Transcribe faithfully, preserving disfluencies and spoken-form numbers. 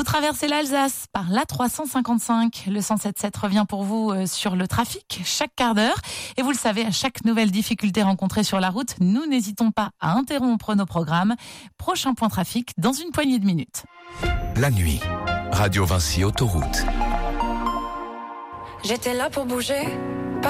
Vous traversez l'Alsace par l'A trois cent cinquante-cinq. Le cent sept sept revient pour vous sur le trafic chaque quart d'heure. Et vous le savez, à chaque nouvelle difficulté rencontrée sur la route, nous n'hésitons pas à interrompre nos programmes. Prochain point trafic dans une poignée de minutes. La nuit, Radio Vinci Autoroute. J'étais là pour bouger.